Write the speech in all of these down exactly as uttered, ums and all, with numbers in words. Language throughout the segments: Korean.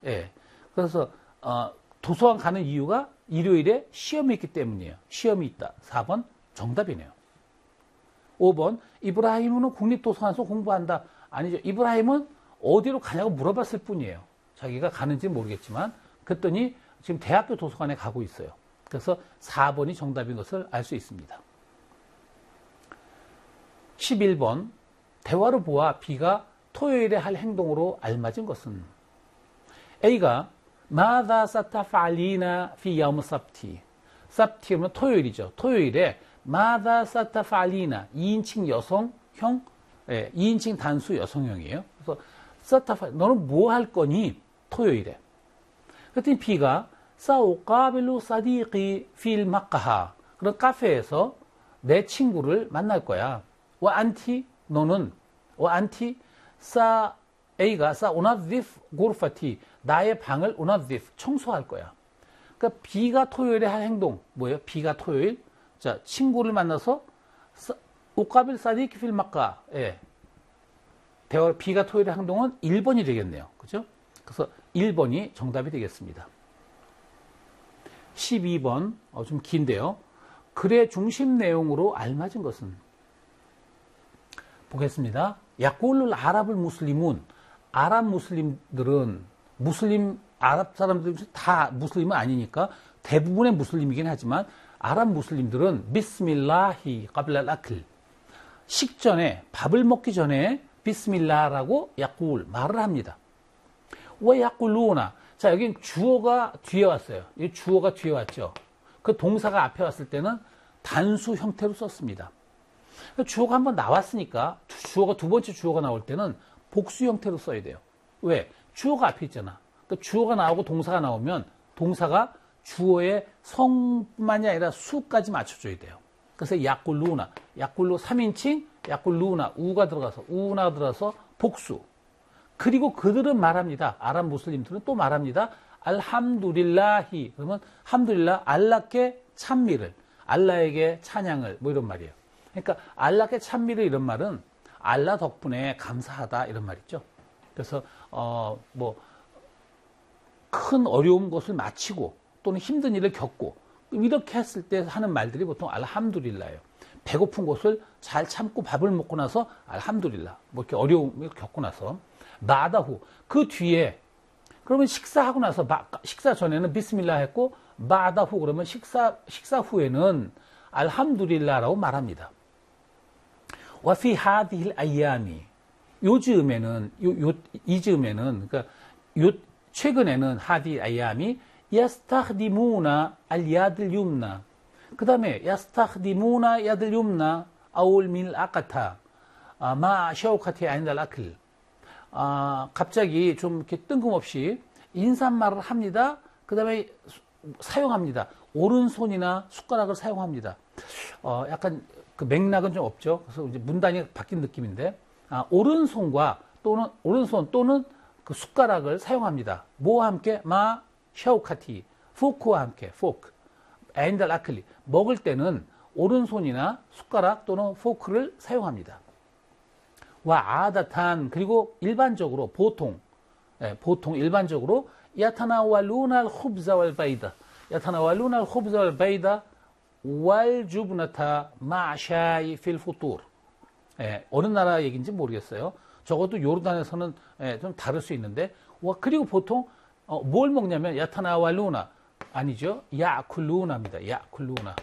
예. 그래서 어, 도서관 가는 이유가 일요일에 시험이 있기 때문이에요. 시험이 있다. 사 번 정답이네요. 오 번 이브라임은 국립도서관에서 공부한다. 아니죠. 이브라임은 어디로 가냐고 물어봤을 뿐이에요. 자기가 가는지 모르겠지만 그랬더니 지금 대학교 도서관에 가고 있어요. 그래서 사 번이 정답인 것을 알 수 있습니다. 십일 번 대화로 보아 B가 토요일에 할 행동으로 알맞은 것은 A가 마다 사타팔리나 피 야움 삽티 삽티면 토요일이죠. 토요일에 마다 사타팔리나 이인칭 여성형 예, 이인칭 단수 여성형이에요. 그래서 사타팔 너는 뭐 할 거니 토요일에 그랬더니 B가 사오까빌루 사디기 필 마카하 그런 카페에서 내 친구를 만날 거야. 와 안티 너는 와 안티 사 A가 사 우나디프 고르파티 나의 방을 우나디프 청소할 거야. 그러니까 B가 토요일에 할 행동 뭐예요? B가 토요일 자 친구를 만나서 우까빌 사디기 필 마카 예. 대화 B가 토요일의 행동은 일 번이 되겠네요. 그죠? 그래서 일 번이 정답이 되겠습니다. 십이 번 어, 좀 긴데요. 글의 중심 내용으로 알맞은 것은 보겠습니다. 야꿀룰 아랍을 무슬리문 아랍 무슬림들은 무슬림 아랍 사람들 다 무슬림은 아니니까 대부분의 무슬림이긴 하지만 아랍 무슬림들은 비스밀라히 까빌랄 아클 식전에 밥을 먹기 전에 비스밀라라고 야꿀 말을 합니다. 왜 야꿀루나 자 여기 주어가 뒤에 왔어요. 이 주어가 뒤에 왔죠. 그 동사가 앞에 왔을 때는 단수 형태로 썼습니다. 주어가 한번 나왔으니까 주어가 두 번째 주어가 나올 때는 복수 형태로 써야 돼요. 왜? 주어가 앞에 있잖아. 그러니까 주어가 나오고 동사가 나오면 동사가 주어의 성뿐만이 아니라 수까지 맞춰줘야 돼요. 그래서 야꿀루나, 야꿀루 삼 인칭, 야꿀루나, 우가 들어가서, 우나가 들어가서 복수. 그리고 그들은 말합니다. 아랍 무슬림들은 또 말합니다. 알함두릴라히. 그러면 함두릴라, 알라께 찬미를, 알라에게 찬양을, 뭐 이런 말이에요. 그러니까 알라께 찬미를 이런 말은 알라 덕분에 감사하다 이런 말이죠. 그래서 어 뭐 큰 어려운 것을 마치고 또는 힘든 일을 겪고 이렇게 했을 때 하는 말들이 보통 알함두릴라예요. 배고픈 것을 잘 참고 밥을 먹고 나서 알함두릴라. 뭐 이렇게 어려움을 겪고 나서 마다후 그 뒤에 그러면 식사하고 나서 식사 전에는 비스밀라 했고 마다후 그러면 식사 식사 후에는 알함두릴라라고 말합니다. 와피 하디힐 아이야미 요즘에는 요, 요, 이 즈음에는 그러니까 요 최근에는 하디 아이야미 야스타흐디무나 알야들 윰나 그 다음에 야스타흐디무나 야들 윰나 아울 밀 아까타 아, 마 샤오카티 아인달 아클 아, 갑자기 좀 이렇게 뜬금없이 인사말을 합니다. 그 다음에 사용합니다. 오른손이나 숟가락을 사용합니다. 어, 약간 그 맥락은 좀 없죠. 그래서 이제 문단이 바뀐 느낌인데, 아, 오른손과 또는, 오른손 또는 그 숟가락을 사용합니다. 뭐와 함께? 마, 샤오카티, 포크와 함께, 포크. 앤달 아클리. 먹을 때는 오른손이나 숟가락 또는 포크를 사용합니다. 와, 아다탄. 그리고 일반적으로, 보통, 예, 보통 일반적으로, 야타나왈루날 홉자 왈 바이다. 야타나왈루날 홉자 왈 바이다. 왈 주브나타 마샤이 필 후뚜르. 예, 어느 나라 얘기인지 모르겠어요. 적어도 요르단에서는 예, 좀 다를 수 있는데, 와, 그리고 보통 어, 뭘 먹냐면 야타나왈루나 아니죠. 야쿨루나입니다. 야쿨루나.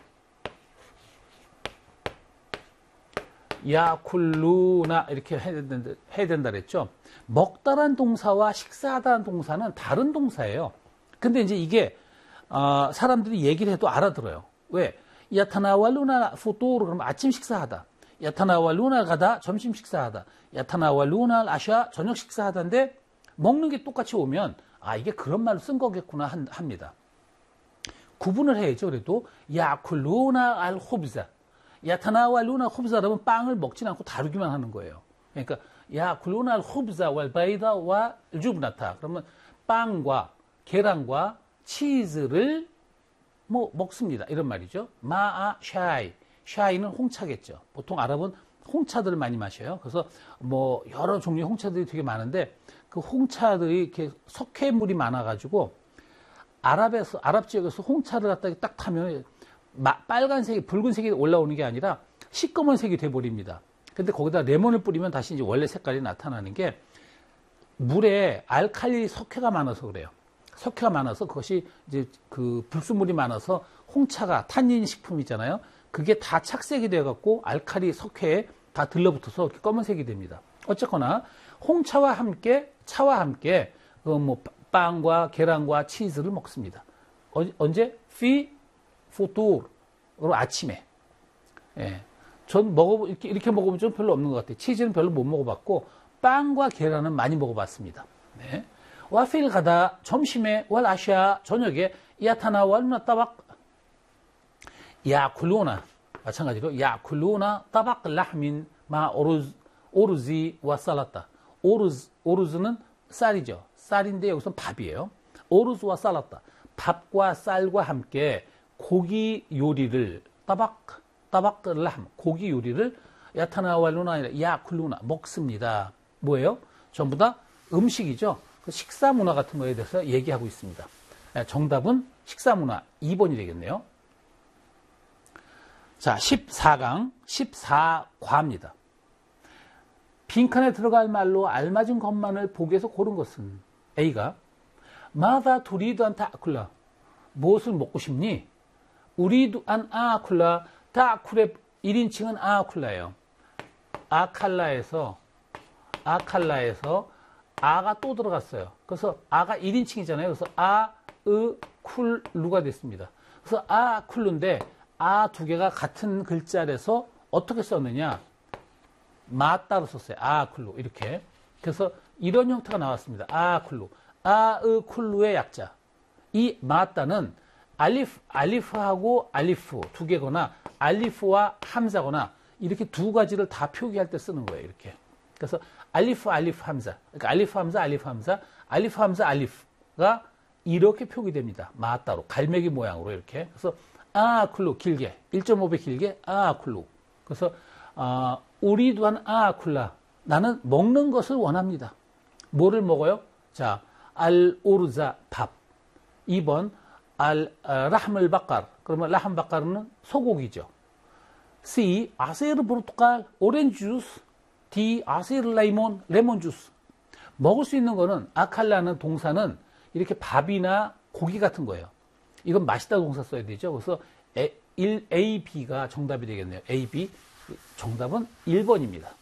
야쿨루나 이렇게 해야 된다, 해야 된다 그랬죠. 먹다란 동사와 식사하다는 동사는 다른 동사예요. 근데 이제 이게 어, 사람들이 얘기를 해도 알아들어요. 왜? 야타나왈루나 후뚜르 그러면 아침 식사하다. 야타나왈루나 가다 점심 식사하다. 야타나왈루나 아샤 저녁 식사하다인데 먹는 게 똑같이 오면 아 이게 그런 말로 쓴 거겠구나 한, 합니다. 구분을 해야죠. 그래도 야쿨루나 알 호브자 야타나왈루나 호브자 그러면 빵을 먹진 않고 다루기만 하는 거예요. 그러니까 야쿨루나 알 호브자 왈 바이다 와 주브나타 그러면 빵과 계란과 치즈를 뭐 먹습니다. 이런 말이죠. 마아 샤이. 샤이는 홍차겠죠. 보통 아랍은 홍차들을 많이 마셔요. 그래서 뭐 여러 종류의 홍차들이 되게 많은데 그 홍차들이 이렇게 석회물이 많아가지고 아랍에서 아랍 지역에서 홍차를 갖다 딱 타면 마, 빨간색이 붉은색이 올라오는 게 아니라 시꺼먼색이 돼버립니다. 근데 거기다 레몬을 뿌리면 다시 이제 원래 색깔이 나타나는 게 물에 알칼리 석회가 많아서 그래요. 석회가 많아서 그것이 이제 그 불순물이 많아서 홍차가 탄닌 식품이잖아요. 그게 다 착색이 돼갖고 알칼리 석회에 다 들러붙어서 이렇게 검은색이 됩니다. 어쨌거나 홍차와 함께 차와 함께 어 뭐 빵과 계란과 치즈를 먹습니다. 어, 언제? 피 포토르 아침에. 예. 전 먹어 이렇게 이렇게 먹으면 좀 별로 없는 것 같아요. 치즈는 별로 못 먹어봤고 빵과 계란은 많이 먹어봤습니다. 네. 와필 가다 점심에 왈 아시아 저녁에 야타나 왈나 따박 야쿨루나 마찬가지로 야쿨루나 따박 라민 마 오르즈 오르지 와 살라타 오르즈 오르즈는 쌀이죠. 쌀인데 여기서 밥이에요. 오르즈와 살라타 밥과 쌀과 함께 고기 요리를 따박 따박 람 고기 요리를 야타나 왈루나 아니라 야쿨루나 먹습니다. 뭐예요? 전부 다 음식이죠. 식사 문화 같은 거에 대해서 얘기하고 있습니다. 정답은 식사 문화 이 번이 되겠네요. 자, 십사 강, 십사 과입니다. 빈칸에 들어갈 말로 알맞은 것만을 보기에서 고른 것은 A가 마다 두리도 안 타쿨라 무엇을 먹고 싶니? 우리도 안 아쿨라 타쿨의 일 인칭은 아쿨라예요. 아칼라에서 아칼라에서 아가 또 들어갔어요. 그래서 아가 일 인칭이잖아요. 그래서 아, 으, 쿨, 루가 됐습니다. 그래서 아, 쿨루인데 아 두 개가 같은 글자라서 어떻게 썼느냐? 맞따로 썼어요. 아, 쿨루 이렇게. 그래서 이런 형태가 나왔습니다. 아, 쿨루. 아, 으, 쿨루의 약자. 이 맞따는 알리프, 알리프하고 알리프 두 개거나 알리프와 함자거나 이렇게 두 가지를 다 표기할 때 쓰는 거예요. 이렇게. 그래서 알리프, 알리프, 함자. 그러니까 알리프, 함자, 알리프, 함자, 알리프, 함자, 알리프가 이렇게 표기됩니다. 마따로 갈매기 모양으로 이렇게. 그래서 아 쿨루 길게 일 점 오 배 길게 아 쿨루. 그래서 아, 우리도한 아 쿨라 나는 먹는 것을 원합니다. 뭐를 먹어요? 자, 알 오르자 밥. 이 번 알 라함을 바까르. 그러면 라함 바까르는 소고기죠. C 아세르 포르투갈 오렌지 주스. D 아세르 레몬 레몬 주스. 먹을 수 있는 거는 아칼라는 동사는 이렇게 밥이나 고기 같은 거예요. 이건 맛있다 동사 써야 되죠. 그래서 A, B가 정답이 되겠네요. A, B. 정답은 일 번입니다.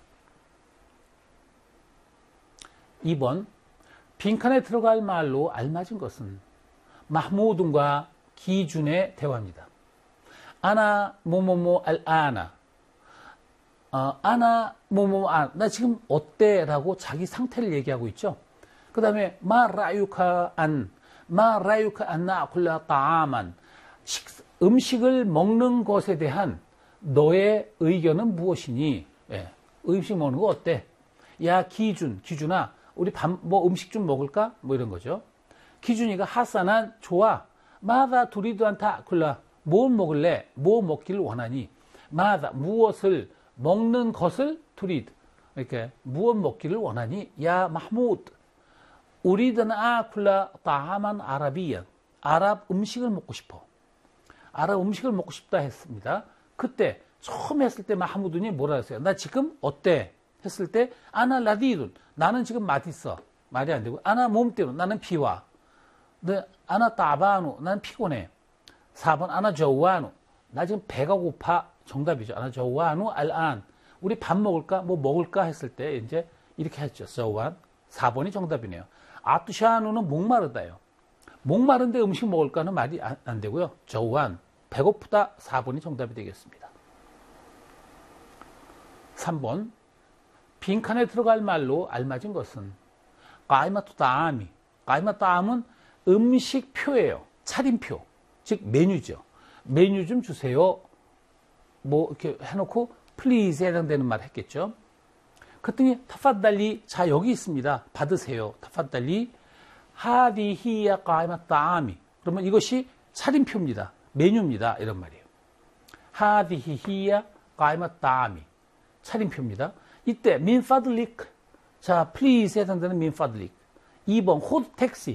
이 번. 빈칸에 들어갈 말로 알맞은 것은 마흐무든과 기준의 대화입니다. 아나 뭐뭐뭐 알아나. 어, 아나 뭐뭐 아. 나 지금 어때? 라고 자기 상태를 얘기하고 있죠. 그 다음에 마 라유카 안. 마 라유카 안나 쿨라 따아만. 음식을 먹는 것에 대한 너의 의견은 무엇이니? 예, 음식 먹는 거 어때? 야 기준, 기준아, 우리 밥, 뭐 음식 좀 먹을까? 뭐 이런 거죠. 기준이가 하산한 좋아. 마다 두리도 않다 쿨라. 뭘 먹을래? 뭐 먹기를 원하니? 마다 무엇을 먹는 것을 두리드. 이렇게 무엇 먹기를 원하니? 야 마흐무드. 우리든 아 쿨라 따하만 아라비야. 아랍 음식을 먹고 싶어. 아랍 음식을 먹고 싶다 했습니다. 그때 처음 했을 때 마하무드니 뭐라 했어요? 나 지금 어때? 했을 때 아나 라디룬 나는 지금 맛있어. 말이 안 되고 아나 몸대로 나는 비와. 네, 아나 따바누 나는 피곤해. 사 번 아나 저우아누 나 지금 배가 고파. 정답이죠. 아나 저우아누 알안 우리 밥 먹을까? 뭐 먹을까? 했을 때 이제 이렇게 했죠. 저우안 사 번이 정답이네요. 아투샤누는 목마르다요. 목마른데 음식 먹을까는 말이 안 되고요. 저우안 배고프다 사 번이 정답이 되겠습니다. 삼 번 빈칸에 들어갈 말로 알맞은 것은 까이마투 따아미. 까이마 따암은 음식표예요. 차림표. 즉 메뉴죠. 메뉴 좀 주세요. 뭐 이렇게 해놓고 플리즈에 해당되는 말 했겠죠. 그랬더니 타파달리 자 여기 있습니다. 받으세요. 타파달리 하디히야 까이마 따아미. 그러면 이것이 차림표입니다. 메뉴입니다. 이런 말이에요. 하디히야 까이마 따아미. 차림표입니다. 이때 민파들릭 자, please 해당되는 min fadlik. 이 번 호드 택시.